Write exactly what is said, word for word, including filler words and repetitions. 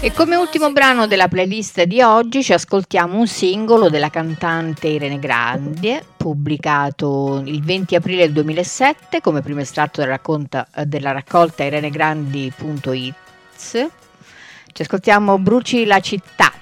E come ultimo brano della playlist di oggi ci ascoltiamo un singolo della cantante Irene Grandi, pubblicato il venti aprile del duemilasette come primo estratto della, racconta, della raccolta irenegrandi punto it. Ci ascoltiamo Bruci la città.